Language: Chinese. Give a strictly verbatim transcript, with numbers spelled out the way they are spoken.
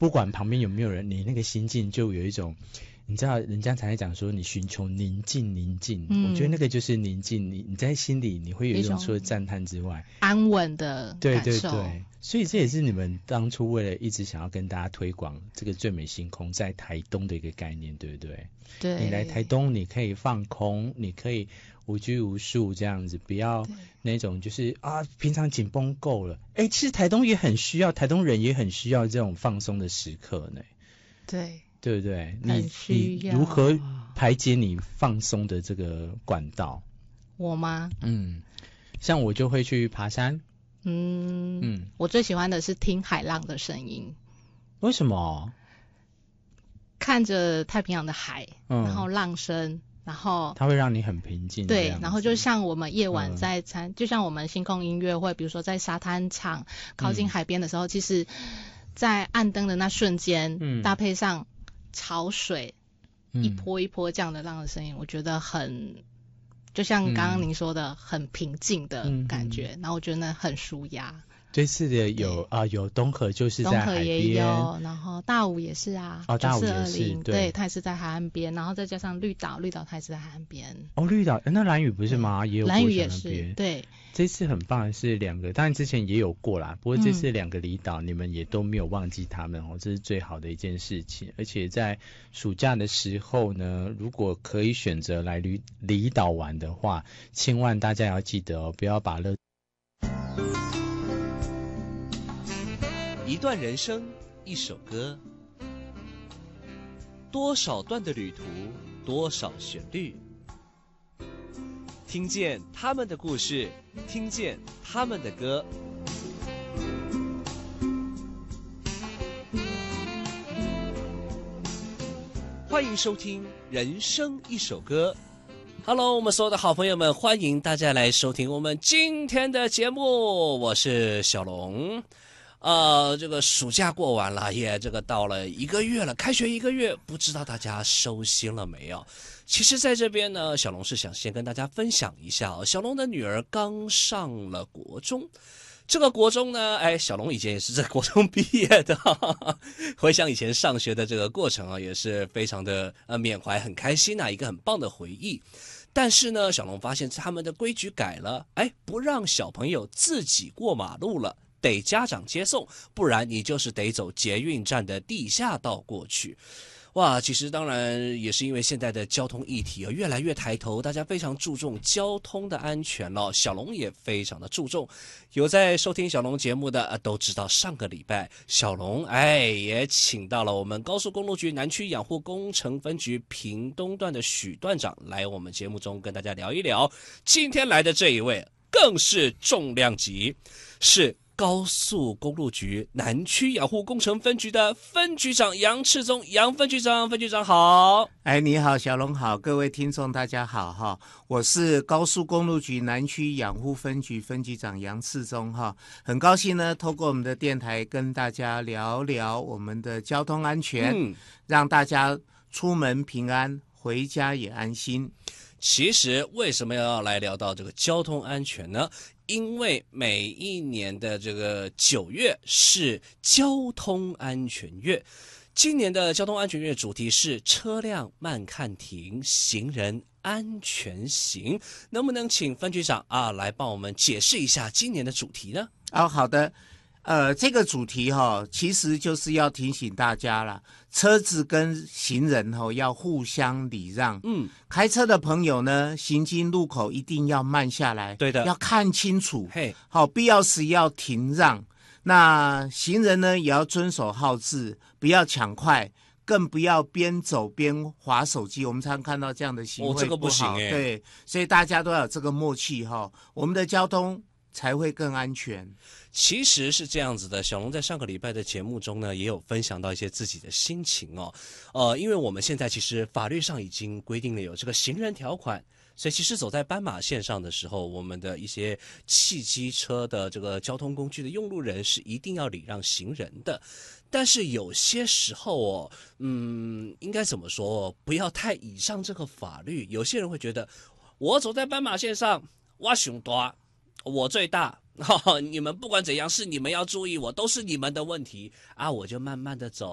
不管旁边有没有人，你那个心境就有一种。你知道人家才讲说你寻求宁静宁静、嗯、我觉得那个就是宁静，你你在心里你会有一种除了赞叹之外安稳的感受。 对对对，所以这也是你们当初为了一直想要跟大家推广这个最美星空在台东的一个概念，对不对？ 对， 你来台东你可以放空，你可以无拘无束这样子，不要那种就是啊平常紧绷够了。哎，其实台东也很需要，台东人也很需要这种放松的时刻呢。 对， 对不对？你你如何排解你放松的这个管道？ 我吗？ 嗯，像我就会去爬山。 嗯嗯，我最喜欢的是听海浪的声音。 为什么？ 看着太平洋的海，嗯、然后浪声，然后它会让你很平静。 对，然后就像我们夜晚在餐、嗯，就像我们星空音乐会，比如说在沙滩场靠近海边的时候，嗯、其实，在暗灯的那瞬间，嗯、搭配上潮水一波一波这样的浪的声音、嗯、我觉得很就像刚刚您说的、嗯、很平静的感觉、嗯、然后我觉得很舒压。这次的有啊、呃、有东河就是在海边， 东河也有，然后大武也是啊， 哦大武也是，对， 对，它也是在海岸边，然后再加上绿岛，绿岛它也是在海岸边。 哦，绿岛那兰屿不是吗？也有兰屿也是，对。 这次很棒的是两个，当然之前也有过啦，不过这次两个离岛、嗯、你们也都没有忘记他们哦，这是最好的一件事情。而且在暑假的时候呢，如果可以选择来离离岛玩的话，千万大家要记得哦，不要把乐。 一段人生，一首歌，多少段的旅途，多少旋律，听见他们的故事，听见他们的歌。欢迎收听《人生一首歌》。Hello， 我们所有的好朋友们，欢迎大家来收听我们今天的节目，我是小龙。呃，这个暑假过完了，也这个到了一个月了，开学一个月，不知道大家收心了没有？其实在这边呢，小龙是想先跟大家分享一下哦，小龙的女儿刚上了国中。这个国中呢，哎，小龙以前也是在国中毕业的，哈哈，回想以前上学的这个过程啊，也是非常的呃缅怀，很开心啊，一个很棒的回忆。但是呢，小龙发现他们的规矩改了，哎，不让小朋友自己过马路了。得家长接送，不然你就是得走捷运站的地下道过去。哇，其实当然也是因为现在的交通议题越来越抬头，大家非常注重交通的安全了。小龙也非常的注重，有在收听小龙节目的、呃、都知道，上个礼拜小龙哎也请到了我们高速公路局南区养护工程分局屏东段的许段长来我们节目中跟大家聊一聊。今天来的这一位更是重量级，是高速公路局南区养护工程分局的分局长杨赤宗，杨分局长，分局长好。 哎，你好，小龙好，各位听众大家好哈，我是高速公路局南区养护分局分局长杨赤宗哈，很高兴呢，透过我们的电台跟大家聊聊我们的交通安全，嗯、让大家出门平安，回家也安心。 其实为什么要来聊到这个交通安全呢？因为每一年的这个九月是交通安全月，今年的交通安全月主题是车辆慢看停，行人安全行。能不能请分局长啊来帮我们解释一下今年的主题呢？ 哦，好的。呃，这个主题哈、哦，其实就是要提醒大家啦，车子跟行人哈、哦、要互相礼让。嗯，开车的朋友呢，行经路口一定要慢下来， 对的， 要看清楚。 嘿， 好，必要时要停让。那行人呢，也要遵守号志，不要抢快，更不要边走边滑手机。我们常常看到这样的行为， 哦，这个不行哎。 对，所以大家都要有这个默契哈、哦，我们的交通才会更安全。 其实是这样子的，小龙在上个礼拜的节目中呢，也有分享到一些自己的心情哦。呃，因为我们现在其实法律上已经规定了有这个行人条款，所以其实走在斑马线上的时候，我们的一些汽机车的这个交通工具的用路人是一定要礼让行人的。但是有些时候哦，嗯，应该怎么说哦？不要太倚仗这个法律。有些人会觉得，我走在斑马线上，我最大，我最大。哦，你们不管怎样是你们要注意我，都是你们的问题啊！我就慢慢的走。